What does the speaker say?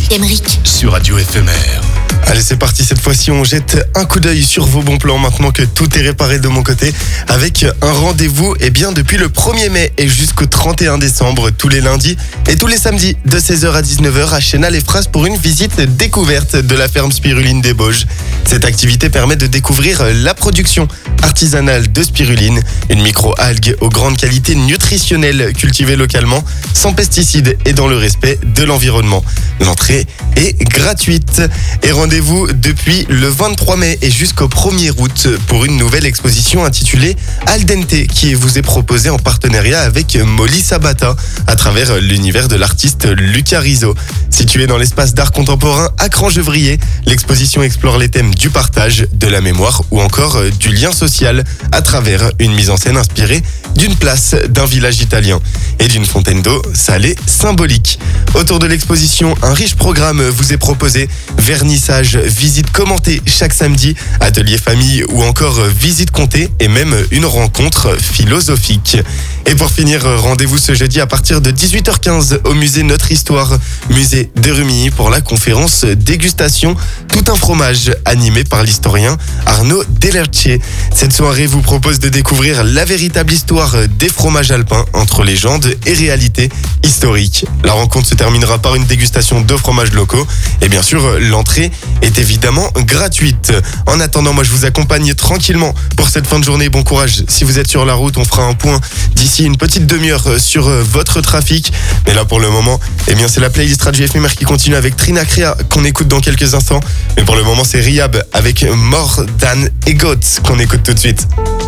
Emeric. Sur Radio FMR. Allez, c'est parti, cette fois-ci on jette un coup d'œil sur vos bons plans maintenant que tout est réparé de mon côté avec un rendez-vous depuis le 1er mai et jusqu'au 31 décembre tous les lundis et tous les samedis de 16h à 19h à Chénal-les-Phrases pour une visite découverte de la ferme spiruline des Bauges. Cette activité permet de découvrir la production artisanale de spiruline, une micro-algue aux grandes qualités nutritionnelles cultivée localement, sans pesticides et dans le respect de l'environnement. L'entrée est gratuite et rendez-vous depuis le 23 mai et jusqu'au 1er août pour une nouvelle exposition intitulée Al Dente qui vous est proposée en partenariat avec Molly Sabata à travers l'univers de l'artiste Lucas Rizzo. Située dans l'espace d'art contemporain à Crangevrier, l'exposition explore les thèmes du partage, de la mémoire ou encore du lien social à travers une mise en scène inspirée d'une place d'un village italien et d'une fontaine d'eau salée symbolique. Autour de l'exposition, un riche programme vous est proposé. Vernissage, visite commentée chaque samedi, atelier famille ou encore visite comptée et même une rencontre philosophique. Et pour finir, rendez-vous ce jeudi à partir de 18h15 au musée Notre Histoire, musée de Rumilly pour la conférence dégustation Tout un fromage animée par l'historien Arnaud Delertier. Cette soirée vous propose de découvrir la véritable histoire des fromages alpins entre légende et réalité historique. La rencontre se terminera par une dégustation de fromages locaux et bien sûr l'entrée est évidemment gratuite. En attendant, moi je vous accompagne tranquillement pour cette fin de journée. Bon courage si vous êtes sur la route, on fera un point d'ici une petite demi-heure sur votre trafic. Mais là pour le moment, c'est la playlist Radio FMR qui continue avec Trina Crea qu'on écoute dans quelques instants. Mais pour le moment c'est Rihab avec More Than a Goat qu'on écoute tout de suite.